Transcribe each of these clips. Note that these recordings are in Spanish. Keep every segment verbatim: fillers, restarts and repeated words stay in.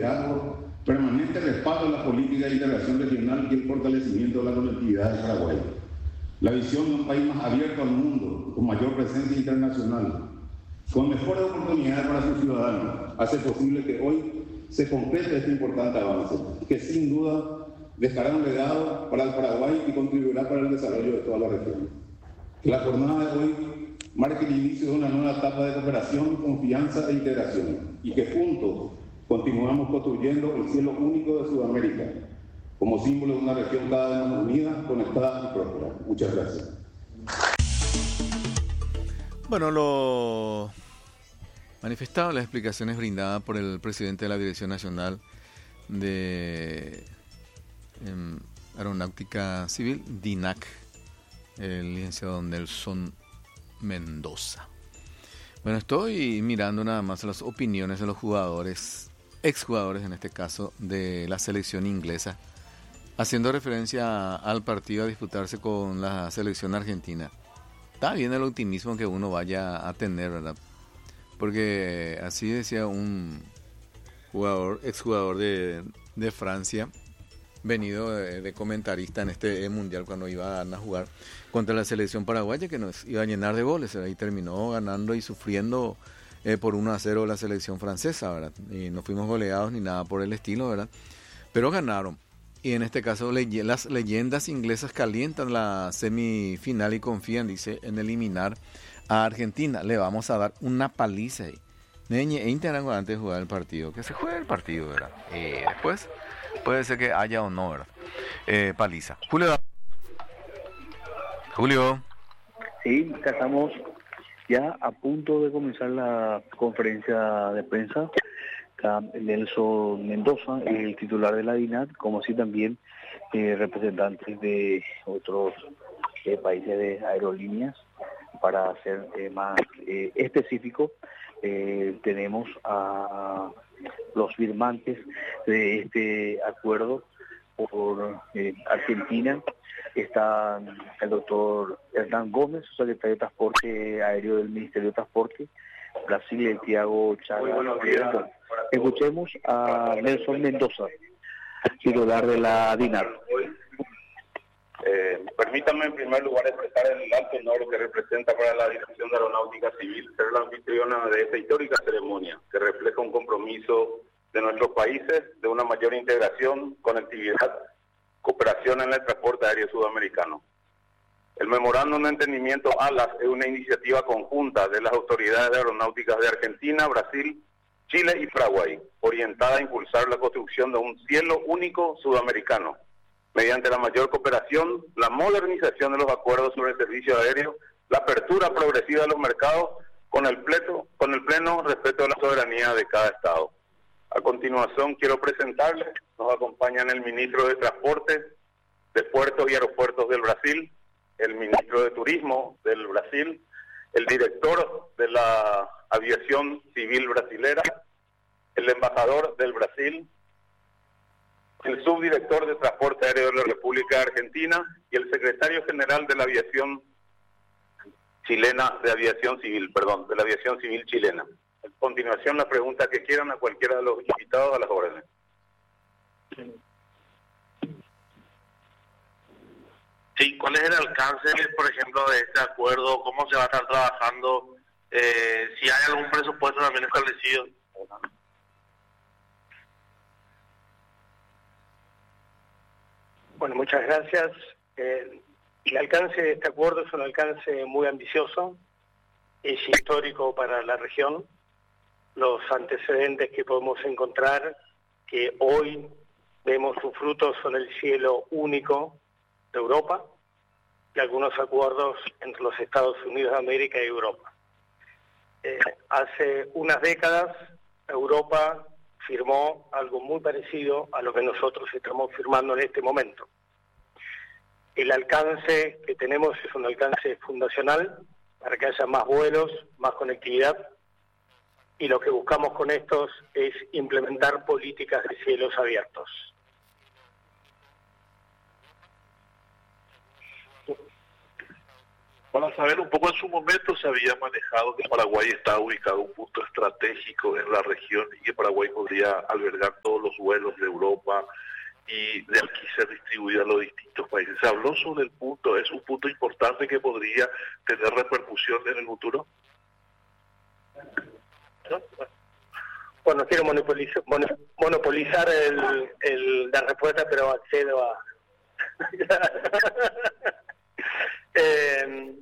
liderazgo, permanente respaldo a la política de integración regional y el fortalecimiento de la conectividad de Paraguay. La visión de un país más abierto al mundo, con mayor presencia internacional, con mejores oportunidades para sus ciudadanos, hace posible que hoy se complete este importante avance, que sin duda dejará un legado para el Paraguay y contribuirá para el desarrollo de toda la región. Que la jornada de hoy marque el inicio de una nueva etapa de cooperación, confianza e integración, y que juntos continuamos construyendo el cielo único de Sudamérica, como símbolo de una región cada vez más unida, conectada y próspera. Muchas gracias. Bueno, lo manifestado, las explicaciones brindadas por el presidente de la Dirección Nacional de eh, Aeronáutica Civil, DINAC, el licenciado Nelson Mendoza. Bueno, estoy mirando nada más las opiniones de los jugadores, exjugadores en este caso, de la selección inglesa, haciendo referencia al partido a disputarse con la selección argentina. Está bien el optimismo que uno vaya a tener, ¿verdad? Porque así decía un jugador, exjugador de, de Francia, venido de, de comentarista en este mundial cuando iban a jugar contra la selección paraguaya, que nos iba a llenar de goles, ¿verdad? Y terminó ganando y sufriendo eh, por uno a cero la selección francesa, ¿verdad? Y no fuimos goleados ni nada por el estilo, ¿verdad? Pero ganaron. Y en este caso ley- las leyendas inglesas calientan la semifinal y confían, dice, en eliminar a Argentina. Le vamos a dar una paliza ahí. Neñe e integran antes de jugar el partido. Que se juegue el partido, ¿verdad? Y después puede ser que haya o no, ¿verdad? Eh, paliza. Julio. Julio. Sí, ya estamos ya a punto de comenzar la conferencia de prensa. Está Nelson Mendoza, el titular de la DINAC, como así también eh, representantes de otros eh, países de aerolíneas. Para ser eh, más eh, específico, eh, tenemos a los firmantes de este acuerdo por eh, Argentina. Está el doctor Hernán Gómez, secretario de Transporte Aéreo del Ministerio de Transporte, Brasil, el Thiago Chagas. Escuchemos a Nelson Mendoza, titular de la DINAC. Eh, permítanme en primer lugar expresar el alto honor que representa para la Dirección de Aeronáutica Civil ser la anfitriona de esta histórica ceremonia, que refleja un compromiso de nuestros países de una mayor integración, conectividad, cooperación en el transporte aéreo sudamericano. El memorándum de entendimiento ALAS es una iniciativa conjunta de las autoridades aeronáuticas de Argentina, Brasil, Chile y Paraguay, orientada a impulsar la construcción de un cielo único sudamericano, mediante la mayor cooperación, la modernización de los acuerdos sobre el servicio aéreo, la apertura progresiva de los mercados, con el, pleto, con el pleno respeto a la soberanía de cada Estado. A continuación quiero presentarles, nos acompañan el ministro de Transporte, de Puertos y Aeropuertos del Brasil, el ministro de Turismo del Brasil, el director de la Aviación Civil Brasilera, el embajador del Brasil, el subdirector de Transporte Aéreo de la República Argentina y el secretario general de la Aviación Chilena, de Aviación Civil, perdón, de la Aviación Civil Chilena. A continuación, la pregunta que quieran a cualquiera de los invitados, a las órdenes. Sí, ¿cuál es el alcance, por ejemplo, de este acuerdo? ¿Cómo se va a estar trabajando? Eh, si hay algún presupuesto también establecido. Bueno, muchas gracias. Eh, el alcance de este acuerdo es un alcance muy ambicioso, es histórico para la región. Los antecedentes que podemos encontrar, que hoy vemos sus frutos, son el cielo único de Europa y algunos acuerdos entre los Estados Unidos de América y Europa. Eh, hace unas décadas Europa firmó algo muy parecido a lo que nosotros estamos firmando en este momento. El alcance que tenemos es un alcance fundacional para que haya más vuelos, más conectividad, y lo que buscamos con estos es implementar políticas de cielos abiertos. Para saber un poco, en su momento se había manejado que Paraguay estaba ubicado en un punto estratégico en la región y que Paraguay podría albergar todos los vuelos de Europa y de aquí ser distribuida a los distintos países. ¿Se habló sobre el punto? ¿Es un punto importante que podría tener repercusión en el futuro? Bueno, no quiero monopolizar, monopolizar el, el, la respuesta, pero accedo a... eh,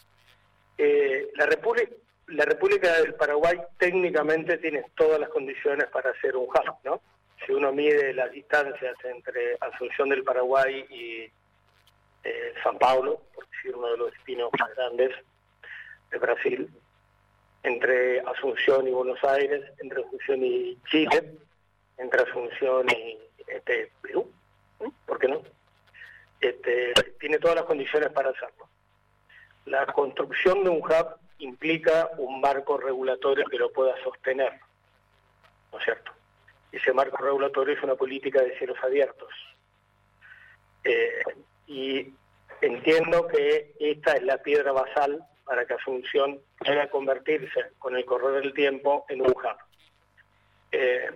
eh, la, República, la República del Paraguay técnicamente tiene todas las condiciones para ser un hub, ¿no? Si uno mide las distancias entre Asunción del Paraguay y eh, San Paulo, por decir uno de los destinos más grandes de Brasil, entre Asunción y Buenos Aires, entre Asunción y Chile, entre Asunción y este, Perú, ¿por qué no? Este, tiene todas las condiciones para hacerlo. La construcción de un hub implica un marco regulatorio que lo pueda sostener, ¿no es cierto? Ese marco regulatorio es una política de cielos abiertos. Eh, y entiendo que esta es la piedra basal para que Asunción pueda convertirse con el correr del tiempo en un hub. Eh,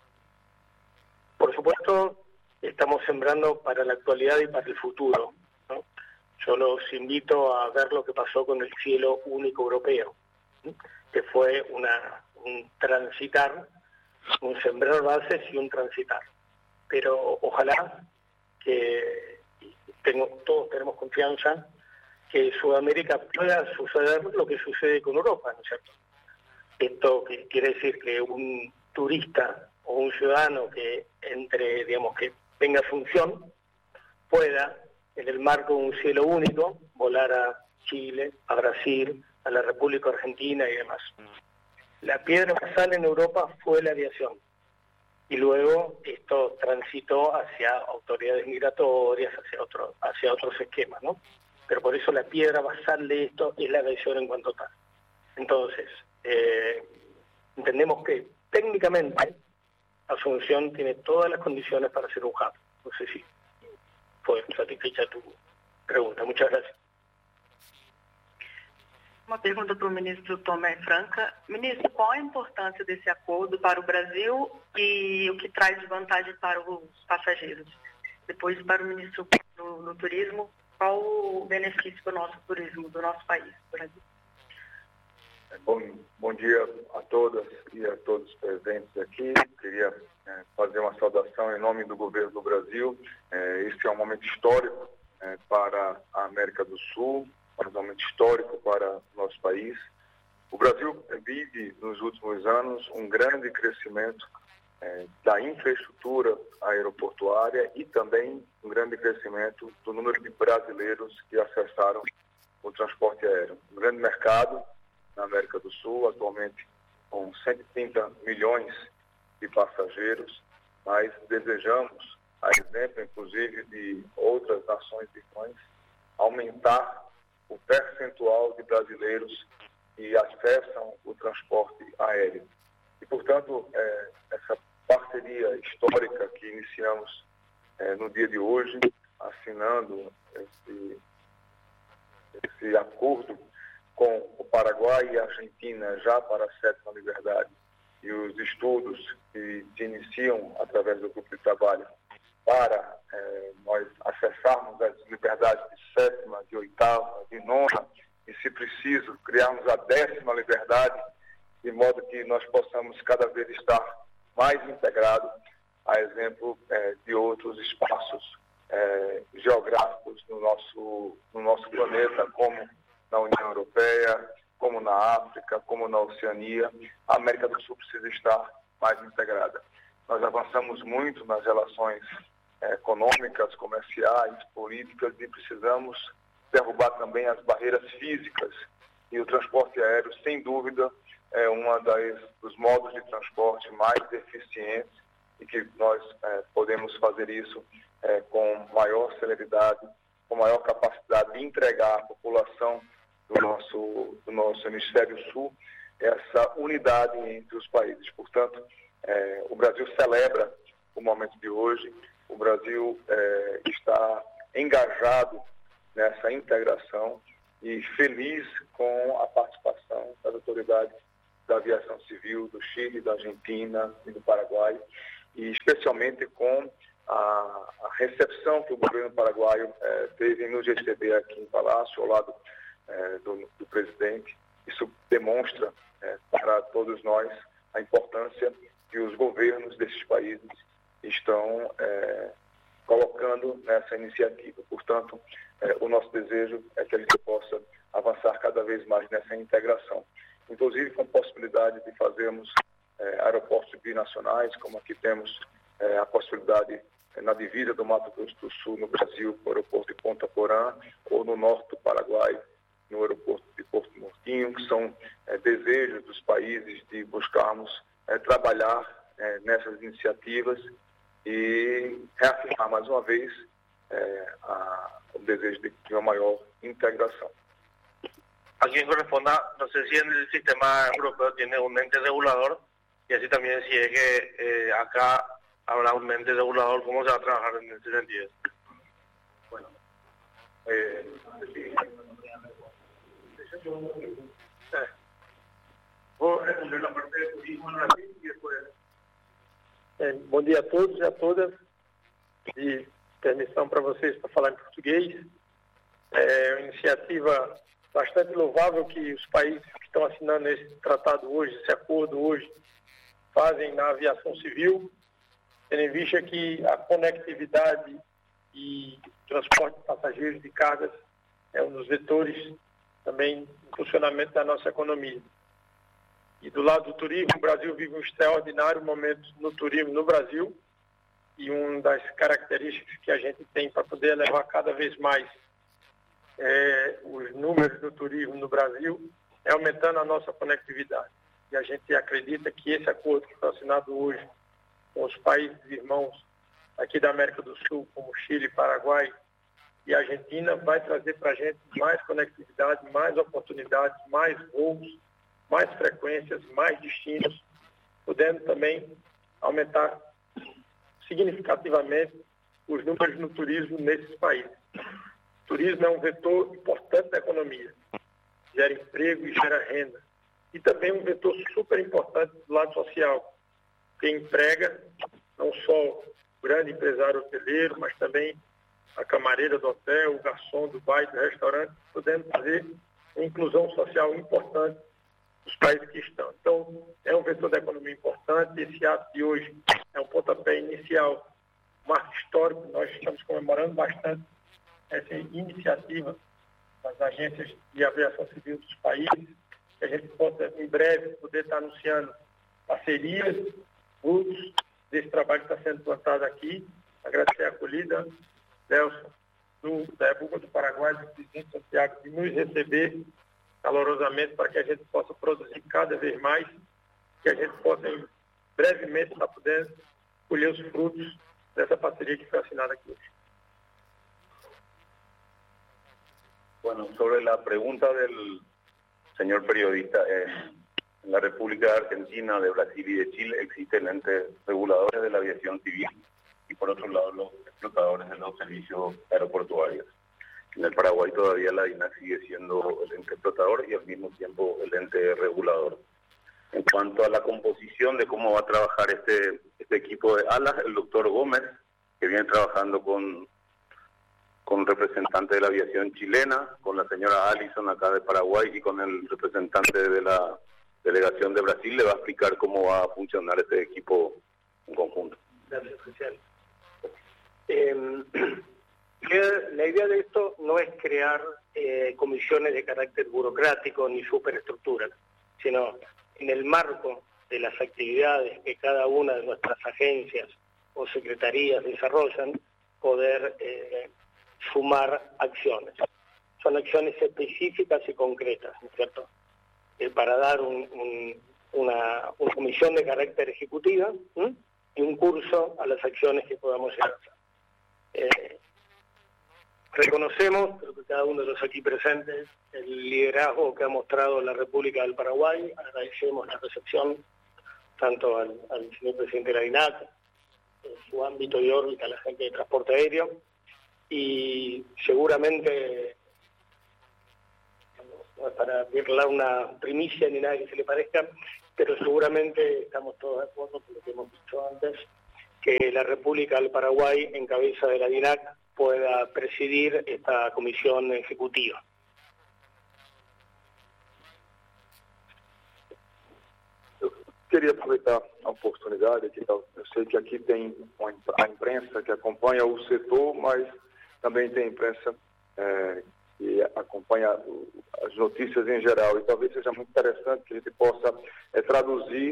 por supuesto, estamos sembrando para la actualidad y para el futuro, ¿no? Yo los invito a ver lo que pasó con el cielo único europeo, ¿no? Que fue una, un transitar, un sembrar bases y un transitar. Pero ojalá que tengo, todos tenemos confianza que en Sudamérica pueda suceder lo que sucede con Europa, ¿no es cierto? Esto que quiere decir que un turista o un ciudadano que entre, digamos, que tenga Asunción, pueda, en el marco de un cielo único, volar a Chile, a Brasil, a la República Argentina y demás. La piedra basal en Europa fue la aviación. Y luego esto transitó hacia autoridades migratorias, hacia, otro, hacia otros esquemas, ¿no? Pero por eso la piedra basal de esto es la aviación en cuanto tal. Entonces, eh, entendemos que técnicamente Asunción tiene todas las condiciones para ser un hub. No sé si fue satisfecha tu pregunta. Muchas gracias. Uma pergunta para o ministro Tomé Franca. Ministro, qual a importância desse acordo para o Brasil e o que traz de vantagem para os passageiros? Depois, para o ministro do, do Turismo, qual o benefício para o nosso turismo, do nosso país, Brasil? Bom, bom dia a todas e a todos presentes aqui. Queria é, fazer uma saudação em nome do governo do Brasil. É, este é um momento histórico é, para a América do Sul, um momento histórico para o nosso país. O Brasil vive, nos últimos anos, um grande crescimento é, da infraestrutura aeroportuária e também um grande crescimento do número de brasileiros que acessaram o transporte aéreo. Um grande mercado na América do Sul, atualmente com cento e trinta milhões de passageiros, mas desejamos, a exemplo, inclusive, de outras nações irmãs, aumentar o percentual de brasileiros que acessam o transporte aéreo. E, portanto, é, essa parceria histórica que iniciamos é, no dia de hoje, assinando esse, esse acordo com o Paraguai e a Argentina já para a sétima liberdade e os estudos que se iniciam através do grupo de trabalho para eh, nós acessarmos as liberdades de sétima, de oitava, de nona e, se preciso, criarmos a décima liberdade, de modo que nós possamos cada vez estar mais integrados, a exemplo eh, de outros espaços eh, geográficos no nosso, no nosso planeta, como na União Europeia, como na África, como na Oceania. A América do Sul precisa estar mais integrada. Nós avançamos muito nas relações eh, econômicas, comerciais, políticas e precisamos derrubar também as barreiras físicas. E o transporte aéreo, sem dúvida, é um dos modos de transporte mais eficientes e que nós eh, podemos fazer isso eh, com maior celeridade, com maior capacidade de entregar à população do nosso, do nosso hemisfério sul essa unidade entre os países. Portanto, eh, o Brasil celebra o momento de hoje, o Brasil eh, está engajado nessa integração e feliz com a participação das autoridades da aviação civil do Chile, da Argentina e do Paraguai, e especialmente com a, a recepção que o governo paraguaio eh, teve em nos receber aqui em Palácio, ao lado eh, do, do presidente. Isso demonstra eh, para todos nós a importância que os governos desses países estão eh, colocando nessa iniciativa. Portanto, eh, o nosso desejo é que a gente possa avançar cada vez mais nessa integração, inclusive com possibilidade de fazermos eh, aeroportos binacionais, como aqui temos eh, a possibilidade eh, na divisa do Mato Grosso do Sul, no Brasil, com o aeroporto de Ponta Porã, ou no norte do Paraguai, no aeroporto de Porto Murtinho, que são eh, desejos dos países de buscarmos eh, trabalhar eh, nessas iniciativas e reafirmar mais uma vez eh, a, o desejo de, de uma maior integração. A quien corresponda, no sé si en el sistema europeo tiene un ente regulador y así también si es que eh, acá habrá un ente regulador, ¿cómo se va a trabajar en ese sentido? Bueno, eh, sí. Vou responder na parte de turismo no Brasil e depois... É, bom dia a todos e a todas. E permissão para vocês para falar em português. É uma iniciativa bastante louvável que os países que estão assinando esse tratado hoje, esse acordo hoje, fazem na aviação civil, tendo em vista que a conectividade e transporte de passageiros de cargas é um dos vetores também do funcionamento da nossa economia. E do lado do turismo, o Brasil vive um extraordinário momento no turismo no Brasil, e uma das características que a gente tem para poder elevar cada vez mais é, os números do turismo no Brasil é aumentando a nossa conectividade. E a gente acredita que esse acordo que foi assinado hoje com os países irmãos aqui da América do Sul, como Chile, Paraguai e Argentina, vai trazer para a gente mais conectividade, mais oportunidades, mais voos, mais frequências, mais destinos, podendo também aumentar significativamente os números no turismo nesses países. O turismo é um vetor importante da economia, gera emprego e gera renda. E também um vetor super importante do lado social, que emprega não só o grande empresário hoteleiro, mas também a camareira do hotel, o garçom do bar, do restaurante, podendo fazer uma inclusão social importante dos países que estão. Então, é um vetor da economia importante. Esse ato de hoje é um pontapé inicial, um marco histórico. Nós estamos comemorando bastante essa iniciativa das agências de aviação civil dos países, que a gente possa, em breve, poder estar anunciando parcerias, frutos desse trabalho que está sendo plantado aqui. Agradecer a acolhida, Nelson, do, da República do Paraguai, do presidente Santiago, de nos receber calorosamente para que a gente possa produzir cada vez mais, que a gente possa, brevemente, estar podendo colher os frutos dessa parceria que foi assinada aqui hoje. Bueno, sobre la pregunta del señor periodista, eh, en la República de Argentina, de Brasil y de Chile existen entes reguladores de la aviación civil y por otro lado los explotadores de los servicios aeroportuarios. En el Paraguay todavía la DINAC sigue siendo el ente explotador y al mismo tiempo el ente regulador. En cuanto a la composición de cómo va a trabajar este, este equipo de alas, el doctor Gómez, que viene trabajando con, con representantes de la aviación chilena, con la señora Allison acá de Paraguay y con el representante de la delegación de Brasil, le va a explicar cómo va a funcionar este equipo en conjunto. Gracias, oficial. Eh, La idea de esto no es crear eh, comisiones de carácter burocrático ni superestructuras, sino en el marco de las actividades que cada una de nuestras agencias o secretarías desarrollan, poder eh, sumar acciones. Son acciones específicas y concretas, ¿no es cierto? Eh, para dar un, un, una, una comisión de carácter ejecutiva ¿sí? y un curso a las acciones que podamos hacer. Eh, Reconocemos, creo que cada uno de los aquí presentes, el liderazgo que ha mostrado la República del Paraguay. Agradecemos la recepción tanto al, al señor presidente de la DINAC, en su ámbito de órbita, a la gente de transporte aéreo, y seguramente para darle una primicia ni nada que se le parezca, pero seguramente estamos todos de acuerdo con lo que hemos dicho antes, que la República del Paraguay, en cabeza de la D I N A C, pueda presidir esta comisión ejecutiva. Eu queria aproveitar a oportunidade aqui, eu sei que aqui tem a imprensa que acompanha o setor, mas também tem imprensa é, que acompanha as notícias em geral, e talvez seja muito interessante que a gente possa é, traduzir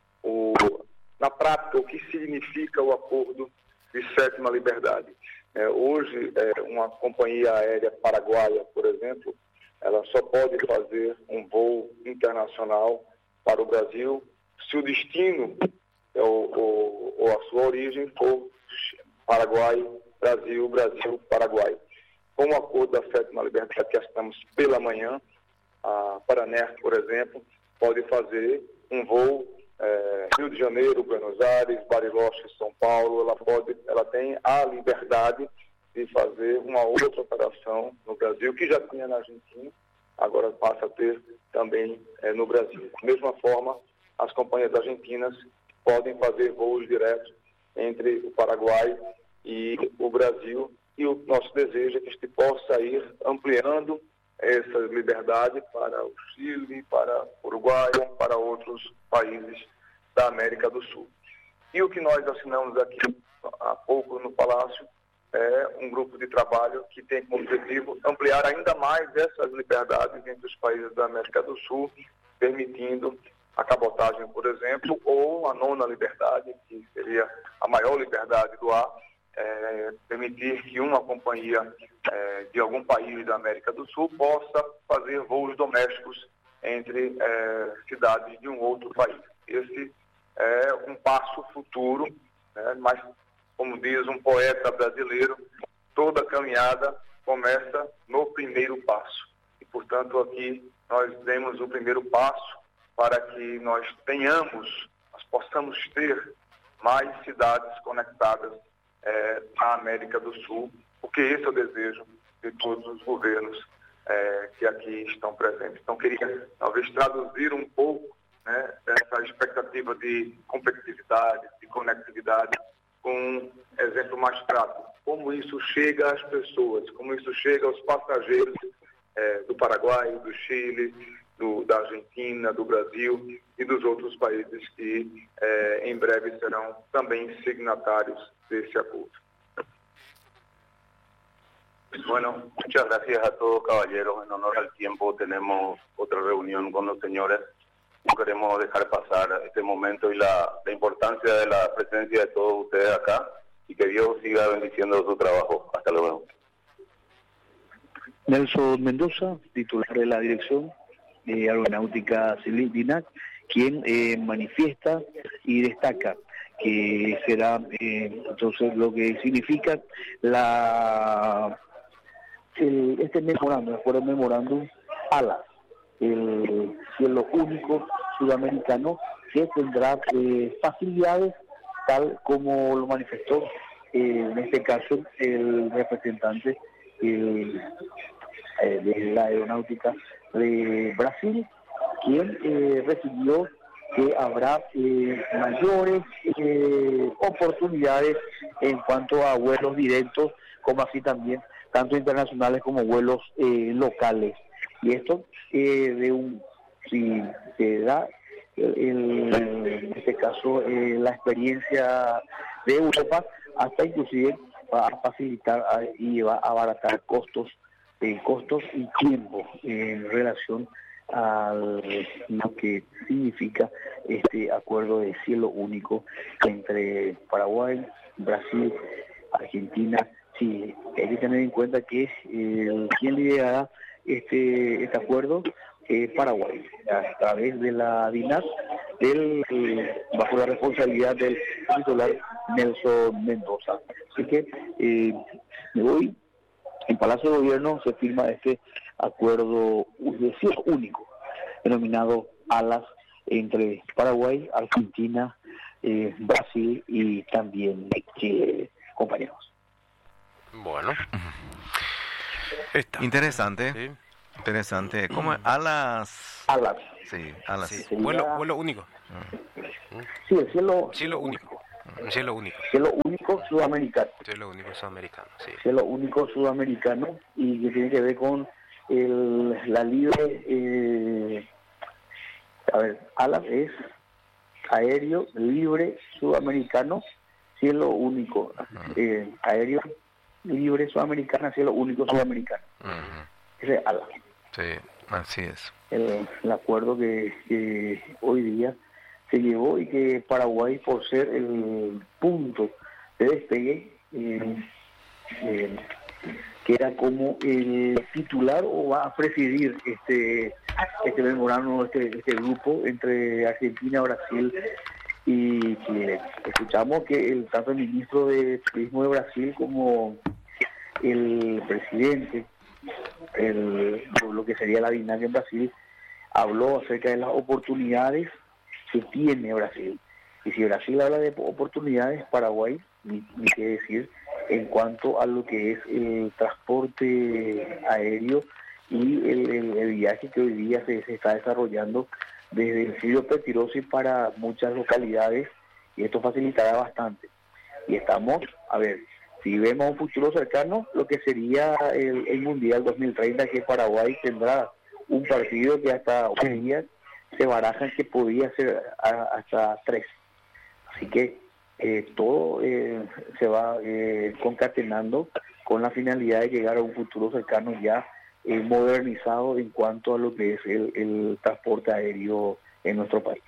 o, na prática o que significa o acordo de sétima liberdade. É, hoje, é, uma companhia aérea paraguaia, por exemplo, ela só pode fazer um voo internacional para o Brasil se o destino ou, ou, ou a sua origem for Paraguai, Brasil, Brasil, Paraguai. Com o acordo da sétima liberdade que assinamos pela manhã, a Paraner, por exemplo, pode fazer um voo é, Rio de Janeiro, Buenos Aires, Bariloche, São Paulo. Ela pode, ela tem a liberdade de fazer uma outra operação no Brasil, que já tinha na Argentina, agora passa a ter também é, no Brasil. Da mesma forma, as companhias argentinas podem fazer voos diretos entre o Paraguai e o Brasil, e o nosso desejo é que a gente possa ir ampliando essa liberdade para o Chile, para o Uruguai, para outros países da América do Sul. E o que nós assinamos aqui há pouco no Palácio é um grupo de trabalho que tem como objetivo ampliar ainda mais essas liberdades entre os países da América do Sul, permitindo a cabotagem, por exemplo, ou a nona liberdade, que seria a maior liberdade do ar, é, permitir que uma companhia é, de algum país da América do Sul possa fazer voos domésticos entre é, cidades de um outro país. Esse é um passo futuro, né, mas, como diz um poeta brasileiro, toda caminhada começa no primeiro passo. E, portanto, aqui nós demos o primeiro passo para que nós tenhamos, nós possamos ter mais cidades conectadas é, à América do Sul, porque esse é o desejo de todos os governos é, que aqui estão presentes. Então, queria talvez traduzir um pouco, né, essa expectativa de competitividade, de conectividade, com um exemplo mais prático. Como isso chega às pessoas, como isso chega aos passageiros é, do Paraguai, do Chile, do, da Argentina, do Brasil e dos outros países que eh, em breve serão também signatários desse acuerdo. Bueno, muchas gracias a todos, caballeros. En honor al tiempo tenemos otra reunión con los señores. No queremos dejar pasar este momento y la, la importancia de la presencia de todos ustedes acá, y que Dios siga bendiciendo su trabajo. Hasta luego. Nelson Mendoza, titular de la Dirección de Aeronáutica Civil D I N A C, quien eh, manifiesta y destaca que será eh, entonces lo que significa la el, este memorándum, el acuerdo memorándum ALAS, el cielo único sudamericano, que tendrá eh, facilidades tal como lo manifestó eh, en este caso el representante eh, eh, de la aeronáutica de Brasil, quien eh, recibió que habrá eh, mayores eh, oportunidades en cuanto a vuelos directos, como así también tanto internacionales como vuelos eh, locales. Y esto eh, de un si se da el, el, en este caso eh, la experiencia de Europa, hasta inclusive va a facilitar a, y va a abaratar costos eh, costos y tiempo en relación a lo que significa este acuerdo de cielo único entre Paraguay, Brasil, Argentina, Chile. Hay que tener en cuenta que eh, quien liderará este este acuerdo es Paraguay, a través de la D I N A C, del, eh, bajo la responsabilidad del titular Nelson Mendoza. Así que eh, me voy. En Palacio de Gobierno se firma este acuerdo de cielo único, denominado ALAS, entre Paraguay, Argentina, eh, Brasil y también Chile, compañeros. Bueno. Está. Interesante. Sí. Interesante. ¿Cómo es? Alas. Alas. Sí, alas. Sí. Sería- Vuelo, vuelo único. Sí, el cielo, Cielo único. Un cielo único. cielo único sudamericano. Cielo único sudamericano, sí. Cielo único sudamericano y que tiene que ver con el, la libre, eh, a ver, alas es aéreo libre sudamericano, cielo único, eh, aéreo libre sudamericano, cielo único sudamericano. Ujú. Ese es alas. Sí, así es. El, el acuerdo que, que hoy día se llevó y que Paraguay, por ser el punto de despegue, eh, eh, que era como el titular o va a presidir este este memorando, este, este grupo entre Argentina, Brasil y Chile. Escuchamos que el tanto el ministro de Turismo de Brasil como el presidente, el, lo que sería la dinámica en Brasil, habló acerca de las oportunidades que tiene Brasil. Y si Brasil habla de oportunidades, Paraguay, ni, ni qué decir, en cuanto a lo que es el transporte aéreo y el, el, el viaje que hoy día se, se está desarrollando desde el Silvio Pettirossi para muchas localidades, y esto facilitará bastante. Y estamos, a ver, si vemos un futuro cercano, lo que sería el, el Mundial dos mil treinta, que Paraguay tendrá un partido que hasta hoy día se barajan que podría ser a, hasta tres. Así que eh, todo eh, se va eh, concatenando con la finalidad de llegar a un futuro cercano ya eh, modernizado en cuanto a lo que es el, el transporte aéreo en nuestro país.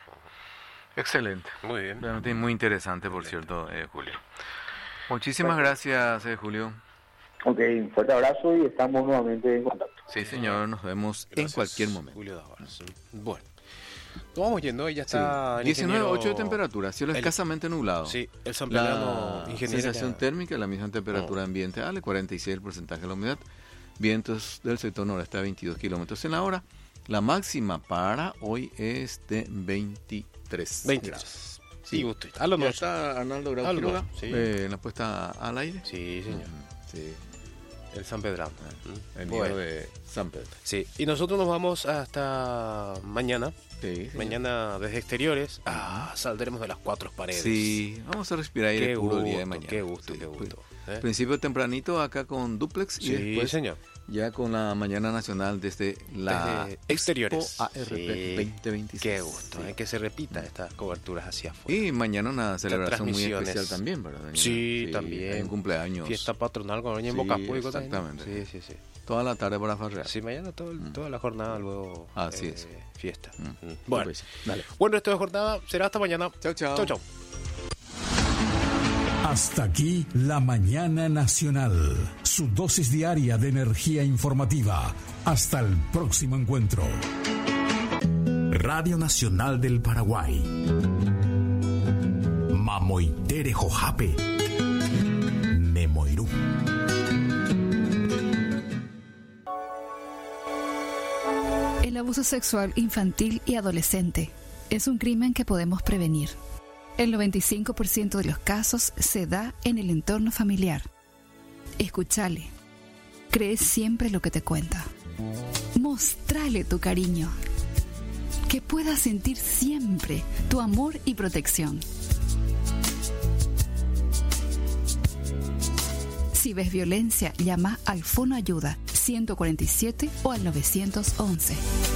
Excelente. Muy bien. Realmente muy interesante, por cierto, eh, Julio. Muchísimas gracias, eh, Julio. Ok, un fuerte abrazo y estamos nuevamente en contacto. Sí, señor, nos vemos en Gracias, cualquier momento. Julio Dávalos. Bueno, nos vamos yendo, ya está. el diecinueve punto ocho de ingeniero- temperatura, cielo el- escasamente nublado. Sí, el San Pedrano, La ingeniero. sensación ya- térmica, la misma temperatura ambiental, el cuarenta y seis por ciento de la humedad. Vientos del sector noreste a veintidós kilómetros en la hora. La máxima para hoy es de veintitrés. veintitrés. Sí. Sí, gusto. A lo Ya nuestro. está Arnaldo Grau Algo, Quiroga, sí. eh, en la puesta al aire. Sí, señor. Sí, El San Pedrano. el Bueno. nido de San Pedro. Sí, y nosotros nos vamos hasta mañana. Sí, señor. Mañana desde exteriores. Ah, saldremos de las cuatro paredes. Sí, vamos a respirar aire Qué puro gusto, el día de mañana. qué gusto, Sí, qué gusto. ¿eh? Principio tempranito acá con Duplex y Sí, después señor. ya con la mañana nacional desde la Desde exteriores. Expo A R P Sí. veinte veintiséis. Qué gusto, Sí. ¿eh? Que se repita estas coberturas hacia afuera. Y mañana una celebración muy transmisiones. especial también, ¿verdad? Daniela? Sí, también. Hay un cumpleaños. Fiesta patronal con Doña Sí, Bocapuy y cosas así, ¿no? exactamente. Sí, sí, sí. Toda la tarde para farrear. Sí, mañana todo, el- toda la jornada luego. Así eh, es. Fiesta. Mm. Mm. Bueno, Pues, dale. bueno, esto de jornada será hasta mañana. Chao, chao. Chao, chao. Hasta aquí la mañana nacional, su dosis diaria de energía informativa. Hasta el próximo encuentro. Radio Nacional del Paraguay. Mamoitere Jojape. Nemoirú. El abuso sexual infantil y adolescente es un crimen que podemos prevenir. El noventa y cinco por ciento de los casos se da en el entorno familiar. Escúchale. Cree siempre lo que te cuenta. Mostrale tu cariño. Que pueda sentir siempre tu amor y protección. Si ves violencia, llama al Fono Ayuda ciento cuarenta y siete o al nueve once.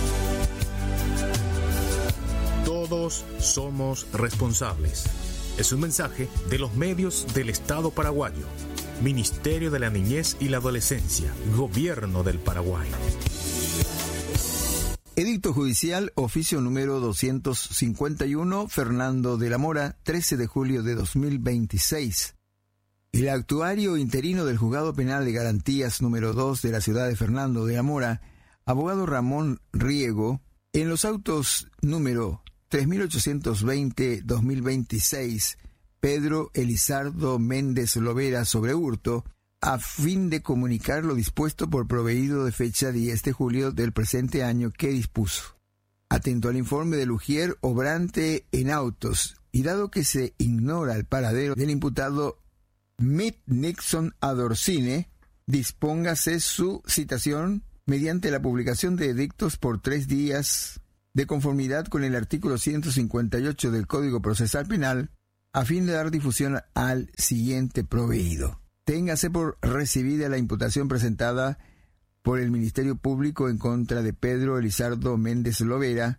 Todos somos responsables. Es un mensaje de los medios del Estado paraguayo. Ministerio de la Niñez y la Adolescencia. Gobierno del Paraguay. Edicto judicial, oficio número doscientos cincuenta y uno, Fernando de la Mora, trece de julio de dos mil veintiséis. El actuario interino del Juzgado Penal de Garantías número dos de la ciudad de Fernando de la Mora, abogado Ramón Riego, en los autos número tres mil ochocientos veinte guión dos mil veintiséis, Pedro Elizardo Méndez Lovera sobre hurto, a fin de comunicar lo dispuesto por proveído de fecha diez de julio del presente año que dispuso. Atento al informe de Lugier obrante en autos, y dado que se ignora el paradero del imputado Mitt Nixon Adorcine, dispóngase su citación mediante la publicación de edictos por tres días de conformidad con el artículo ciento cincuenta y ocho del Código Procesal Penal, a fin de dar difusión al siguiente proveído. Téngase por recibida la imputación presentada por el Ministerio Público en contra de Pedro Elizardo Méndez Lovera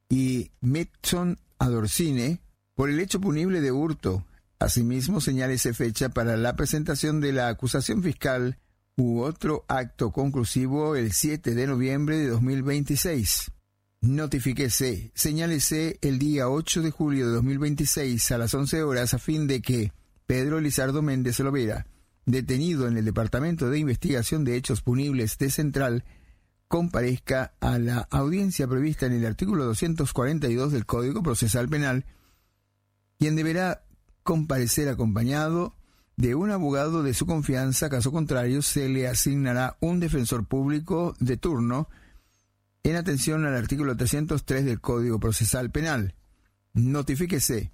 y Mickson Adorcine por el hecho punible de hurto. Asimismo, señálese fecha para la presentación de la acusación fiscal u otro acto conclusivo el siete de noviembre de dos mil veintiséis. Notifíquese, señálese el día ocho de julio de dos mil veintiséis a las once horas a fin de que Pedro Elizardo Méndez Lovera, detenido en el Departamento de Investigación de Hechos Punibles de Central, comparezca a la audiencia prevista en el artículo doscientos cuarenta y dos del Código Procesal Penal, quien deberá comparecer acompañado de un abogado de su confianza. Caso contrario, se le asignará un defensor público de turno en atención al artículo trescientos tres del Código Procesal Penal. Notifíquese,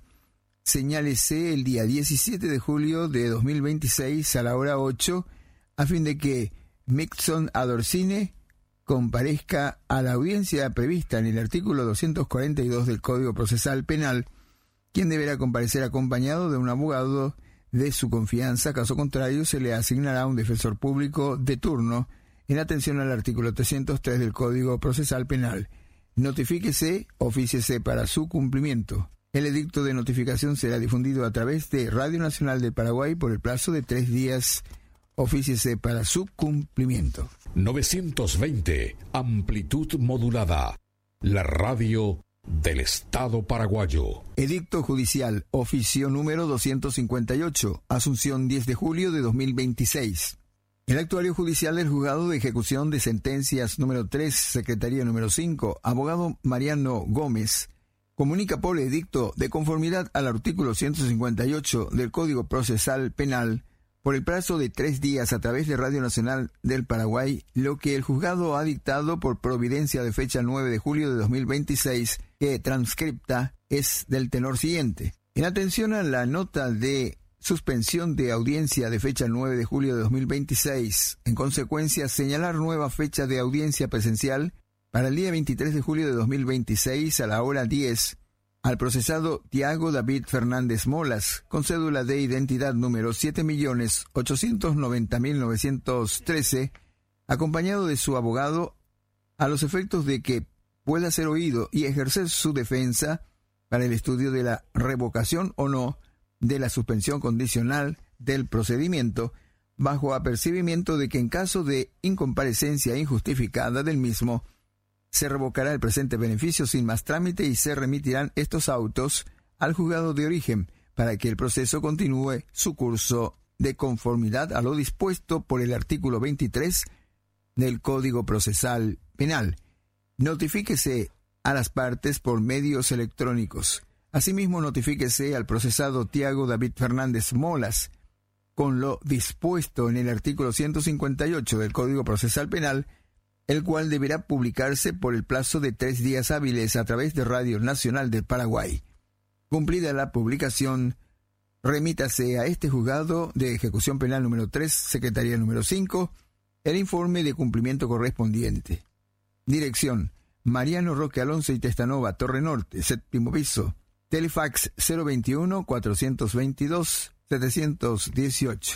señálese el día diecisiete de julio de dos mil veintiséis a la hora ocho, a fin de que Mickson Adorcine comparezca a la audiencia prevista en el artículo doscientos cuarenta y dos del Código Procesal Penal, quien deberá comparecer acompañado de un abogado de su confianza. Caso contrario, se le asignará un defensor público de turno en atención al artículo trescientos tres del Código Procesal Penal. Notifíquese, ofíciese para su cumplimiento. El edicto de notificación será difundido a través de Radio Nacional del Paraguay por el plazo de tres días. Ofíciese para su cumplimiento. novecientos veinte, amplitud modulada. La radio del Estado paraguayo. Edicto judicial, oficio número doscientos cincuenta y ocho, Asunción diez de julio de dos mil veintiséis. El actuario judicial del Juzgado de Ejecución de Sentencias número tres, Secretaría número cinco, abogado Mariano Gómez, comunica por edicto de conformidad al artículo ciento cincuenta y ocho del Código Procesal Penal, por el plazo de tres días a través de Radio Nacional del Paraguay, lo que el juzgado ha dictado por providencia de fecha nueve de julio de dos mil veintiséis, que transcripta es del tenor siguiente. En atención a la nota de suspensión de audiencia de fecha nueve de julio de dos mil veintiséis, en consecuencia señalar nueva fecha de audiencia presencial para el día veintitrés de julio de dos mil veintiséis a la hora diez, al procesado Tiago David Fernández Molas, con cédula de identidad número siete millones ochocientos noventa mil novecientos trece, acompañado de su abogado, a los efectos de que pueda ser oído y ejercer su defensa para el estudio de la revocación o no de la suspensión condicional del procedimiento, bajo apercibimiento de que en caso de incomparecencia injustificada del mismo, se revocará el presente beneficio sin más trámite y se remitirán estos autos al juzgado de origen para que el proceso continúe su curso de conformidad a lo dispuesto por el artículo veintitrés del Código Procesal Penal. Notifíquese a las partes por medios electrónicos. Asimismo, notifíquese al procesado Tiago David Fernández Molas con lo dispuesto en el artículo ciento cincuenta y ocho del Código Procesal Penal, el cual deberá publicarse por el plazo de tres días hábiles a través de Radio Nacional del Paraguay. Cumplida la publicación, remítase a este juzgado de ejecución penal número tres, Secretaría número cinco, el informe de cumplimiento correspondiente. Dirección: Mariano Roque Alonso y Testanova, Torre Norte, séptimo piso. Telefax cero veintiuno, cuatrocientos veintidós, setecientos dieciocho.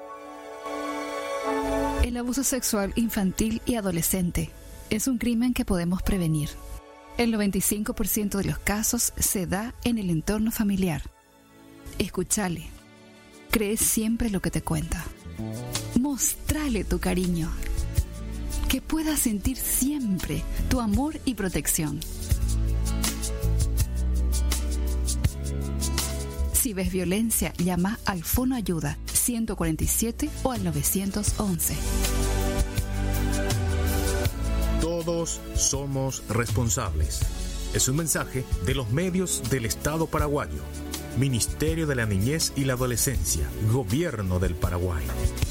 El abuso sexual infantil y adolescente es un crimen que podemos prevenir. El noventa y cinco por ciento de los casos se da en el entorno familiar. Escúchale. Cree siempre lo que te cuenta. Mostrale tu cariño. Que pueda sentir siempre tu amor y protección. Si ves violencia, llama al Fono Ayuda ciento cuarenta y siete o al nueve once. Todos somos responsables. Es un mensaje de los medios del Estado paraguayo. Ministerio de la Niñez y la Adolescencia. Gobierno del Paraguay.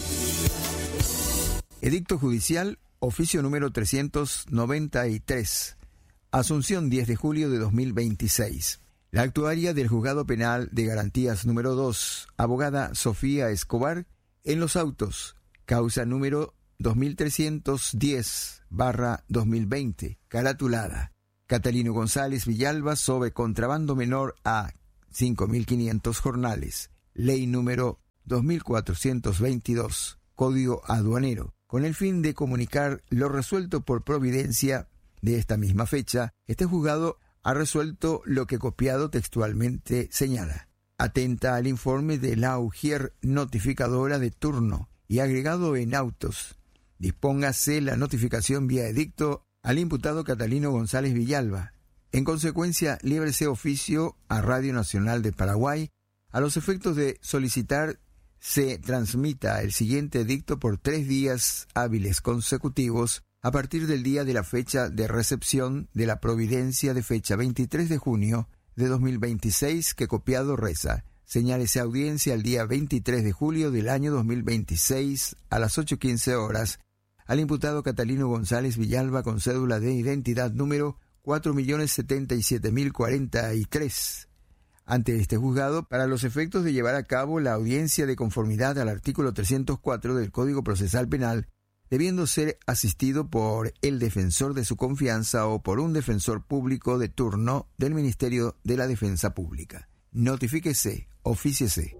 Edicto judicial, oficio número trescientos noventa y tres. Asunción diez de julio de dos mil veintiséis. La actuaria del Juzgado Penal de Garantías número dos, abogada Sofía Escobar, en los autos, causa número dos mil trescientos diez barra dos mil veinte, caratulada Catalino González Villalba sobre contrabando menor a cinco mil quinientos jornales, ley número dos mil cuatrocientos veintidós, Código Aduanero, con el fin de comunicar lo resuelto por providencia de esta misma fecha. Este juzgado ha resuelto lo que copiado textualmente señala. Atenta al informe de la Ujier notificadora de turno y agregado en autos. Dispóngase la notificación vía edicto al imputado Catalino González Villalba. En consecuencia, líbrese oficio a Radio Nacional de Paraguay a los efectos de solicitar se transmita el siguiente edicto por tres días hábiles consecutivos a partir del día de la fecha de recepción de la providencia de fecha veintitrés de junio de dos mil veintiséis, que copiado reza: señálese audiencia el día veintitrés de julio del año dos mil veintiséis a las ocho quince horas al imputado Catalino González Villalba con cédula de identidad número cuatro millones setenta y siete mil cuarenta y tres. Ante este juzgado, para los efectos de llevar a cabo la audiencia de conformidad al artículo trescientos cuatro del Código Procesal Penal, debiendo ser asistido por el defensor de su confianza o por un defensor público de turno del Ministerio de la Defensa Pública. Notifíquese, ofíciese.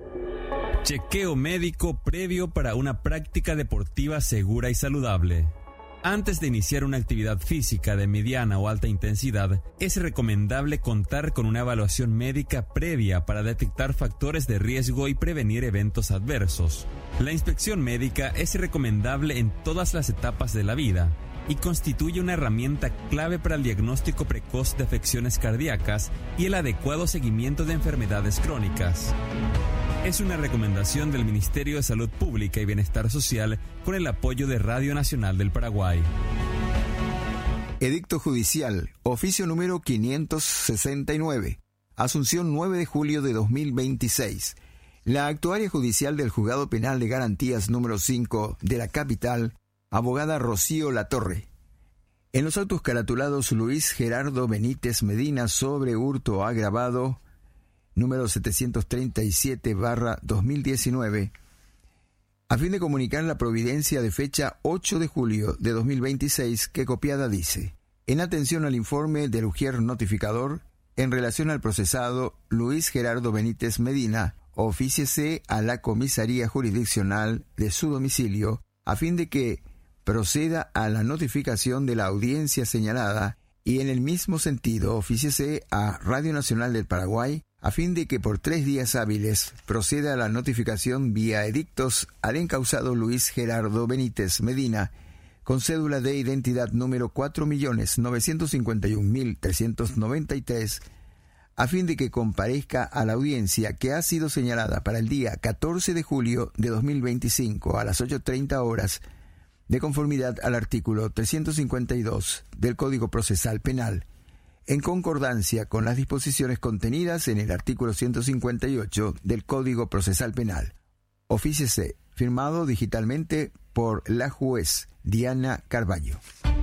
Chequeo médico previo para una práctica deportiva segura y saludable. Antes de iniciar una actividad física de mediana o alta intensidad, es recomendable contar con una evaluación médica previa para detectar factores de riesgo y prevenir eventos adversos. La inspección médica es recomendable en todas las etapas de la vida y constituye una herramienta clave para el diagnóstico precoz de afecciones cardíacas y el adecuado seguimiento de enfermedades crónicas. Es una recomendación del Ministerio de Salud Pública y Bienestar Social con el apoyo de Radio Nacional del Paraguay. Edicto judicial, oficio número quinientos sesenta y nueve, Asunción nueve de julio de dos mil veintiséis. La actuaria judicial del Juzgado Penal de Garantías número cinco de la capital, abogada Rocío Latorre. En los autos caratulados Luis Gerardo Benítez Medina sobre hurto agravado, número setecientos treinta y siete barra dos mil diecinueve, a fin de comunicar la providencia de fecha ocho de julio de dos mil veintiséis, que copiada dice: en atención al informe del Ujier notificador, en relación al procesado Luis Gerardo Benítez Medina, ofíciese a la comisaría jurisdiccional de su domicilio, a fin de que proceda a la notificación de la audiencia señalada, y en el mismo sentido ofíciese a Radio Nacional del Paraguay, a fin de que por tres días hábiles proceda a la notificación vía edictos al encausado Luis Gerardo Benítez Medina, con cédula de identidad número cuatro millones novecientos cincuenta y un mil trescientos noventa y tres, a fin de que comparezca a la audiencia que ha sido señalada para el día catorce de julio de dos mil veinticinco a las ocho treinta horas, de conformidad al artículo trescientos cincuenta y dos del Código Procesal Penal, en concordancia con las disposiciones contenidas en el artículo ciento cincuenta y ocho del Código Procesal Penal. Ofíciese, firmado digitalmente por la juez Diana Carballo.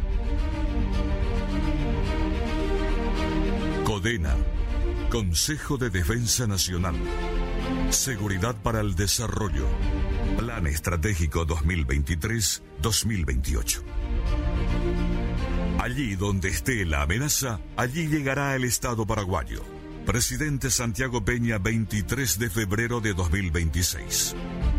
CODENA, Consejo de Defensa Nacional. Seguridad para el Desarrollo. Plan Estratégico dos mil veintitrés a dos mil veintiocho. Allí donde esté la amenaza, allí llegará el Estado paraguayo. Presidente Santiago Peña, veintitrés de febrero de dos mil veintiséis.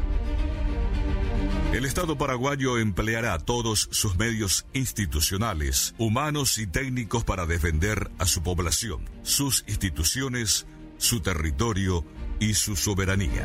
El Estado paraguayo empleará todos sus medios institucionales, humanos y técnicos para defender a su población, sus instituciones, su territorio y su soberanía.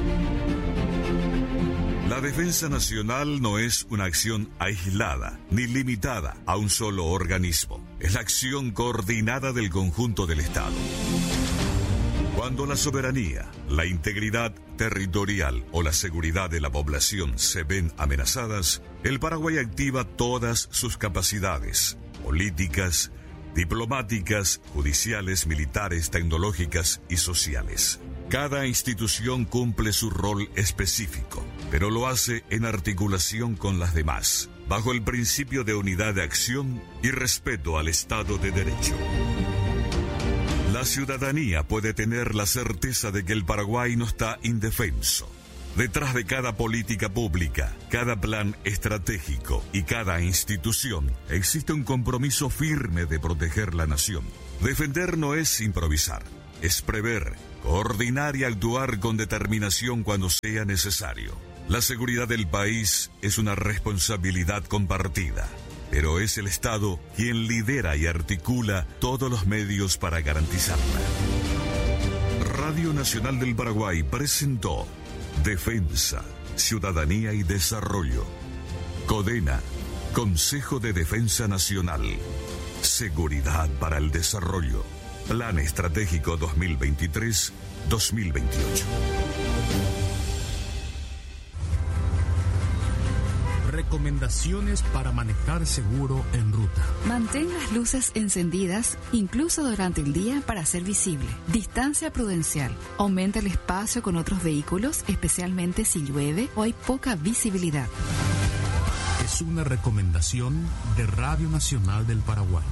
La defensa nacional no es una acción aislada ni limitada a un solo organismo. Es la acción coordinada del conjunto del Estado. Cuando la soberanía, la integridad territorial o la seguridad de la población se ven amenazadas, el Paraguay activa todas sus capacidades políticas, diplomáticas, judiciales, militares, tecnológicas y sociales. Cada institución cumple su rol específico, pero lo hace en articulación con las demás, bajo el principio de unidad de acción y respeto al Estado de Derecho. La ciudadanía puede tener la certeza de que el Paraguay no está indefenso. Detrás de cada política pública, cada plan estratégico y cada institución existe un compromiso firme de proteger la nación. Defender no es improvisar, es prever, coordinar y actuar con determinación cuando sea necesario. La seguridad del país es una responsabilidad compartida, pero es el Estado quien lidera y articula todos los medios para garantizarla. Radio Nacional del Paraguay presentó Defensa, Ciudadanía y Desarrollo. CODENA, Consejo de Defensa Nacional. Seguridad para el Desarrollo. Plan Estratégico dos mil veintitrés a dos mil veintiocho. Recomendaciones para manejar seguro en ruta. Mantén las luces encendidas, incluso durante el día, para ser visible. Distancia prudencial. Aumenta el espacio con otros vehículos, especialmente si llueve o hay poca visibilidad. Es una recomendación de Radio Nacional del Paraguay.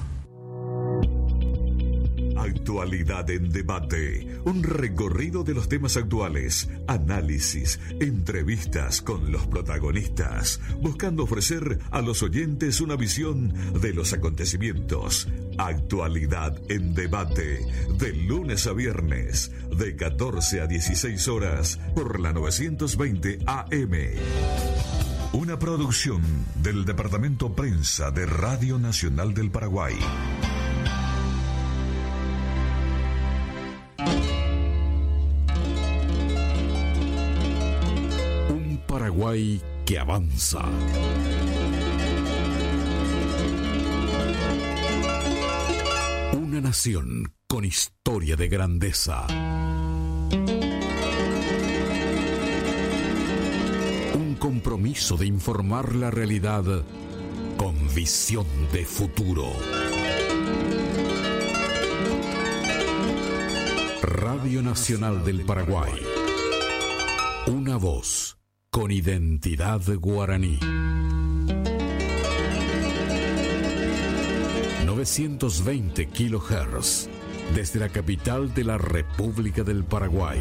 Actualidad en debate, un recorrido de los temas actuales, análisis, entrevistas con los protagonistas, buscando ofrecer a los oyentes una visión de los acontecimientos. Actualidad en debate, de lunes a viernes, de catorce a dieciséis horas, por la novecientos veinte A M. Una producción del Departamento Prensa de Radio Nacional del Paraguay. Paraguay que avanza. Una nación con historia de grandeza. Un compromiso de informar la realidad con visión de futuro. Radio Nacional del Paraguay. Una voz con identidad guaraní. novecientos veinte kilohertz desde la capital de la República del Paraguay.